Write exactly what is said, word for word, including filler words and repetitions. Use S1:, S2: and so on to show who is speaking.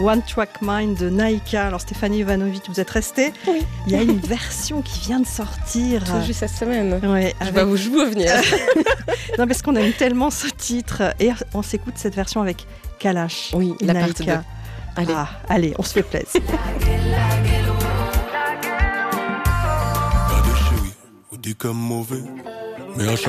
S1: One Track Mind de Naïka. Alors Stéphanie Ivanovic, vous êtes restée.
S2: Oui.
S1: Il y a une version qui vient de sortir.
S2: Tout juste cette semaine.
S1: Ouais,
S2: je,
S1: avec...
S2: vais vous, je vous venir.
S1: Non, parce qu'on aime tellement ce titre. Et on s'écoute cette version avec Kalash.
S2: Oui, la partie deux.
S1: Allez. Ah, allez, on se fait plaisir.
S3: Dit comme mauvais, mais à chaque